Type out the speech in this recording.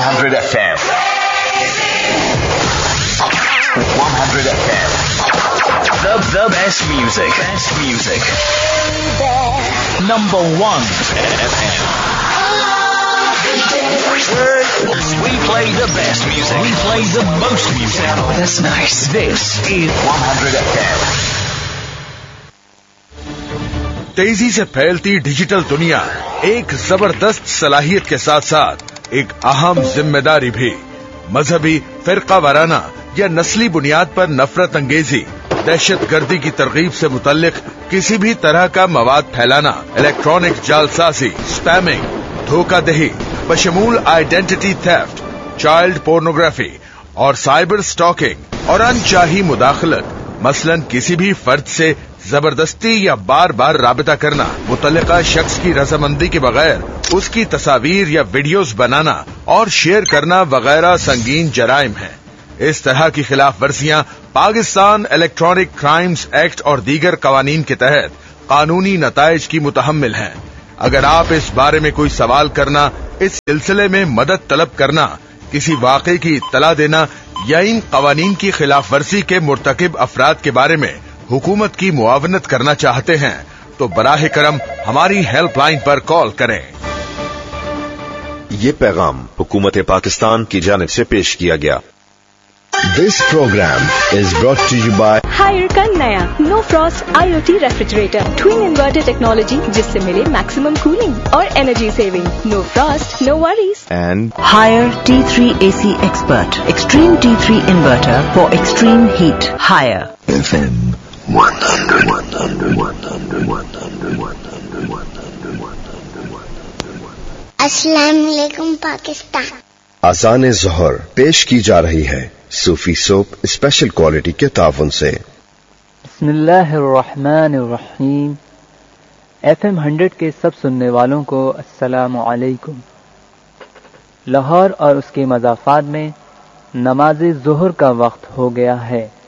100 FM. 100 FM. The best music. Best music. Number 1 FM. We play the best music. We play the most music. Oh, that's nice. This is 100 FM. तेजी से फैलती digital दुनिया एक जबरदस्त सलाहियत के साथ साथ एक अहम जिम्मेदारी भी। मजहबी, फिरका वाराना या नस्ली बुनियाद पर नफरत अंगेजी, दहशत गर्दी की तरगीब से मुतल्लिक किसी भी तरह का मवाद फैलाना, इलेक्ट्रॉनिक जालसाजी, spamming, धोखाधही, बशमूल identity theft, child pornography और साइबर स्टॉकिंग और अनचाही मुदाखलत, मसलन किसी भी फर्द से जबरदस्ती या बार बार राबिता करना, मुतल्लिका शख्स की रजामंदी के बगैर उसकी तस्वीर या वीडियोस बनाना और शेयर करना वगैरह संगीन जराइम हैं। इस तरह की खिलाफ वर्जियां पाकिस्तान इलेक्ट्रॉनिक क्राइम्स एक्ट और दीगर कवानीन के तहत कानूनी नताइज की मुतहम्मिल हैं। अगर आप इस बारे में कोई सवाल करना, इस सिलसिले में मदद तलब करना, किसी वाक़े की इत्तला देना या इन कवानीन की खिलाफ वर्जी के मुर्तकिब अफराद के बारे में हुकूमत की मुआवनत करना चाहते हैं तो बराह करम हमारी हेल्पलाइन पर कॉल करें। ये पैगाम हुकूमत पाकिस्तान की जानिब से पेश किया गया। This program is brought to you by higher का नया no Frost IoT refrigerator, twin inverter technology जिससे मिले मैक्सिमम कूलिंग और energy saving. No Frost, no worries. and Higher T3 AC Expert. Extreme T3 inverter for extreme heat. Higher. FM 100. अस्सलाम वालेकुम पाकिस्तान। आज़ान ज़ोहर पेश की जा रही है सूफी सोप स्पेशल क्वालिटी के ताउन से। बिस्मिल्लाहिर्रहमानिर्रहीम। FM 100 के सब सुनने वालों को अस्सलामु अलैकुम। लाहौर और उसके मज़ाफ़ात में नमाज़ ज़ोहर का वक्त हो गया है।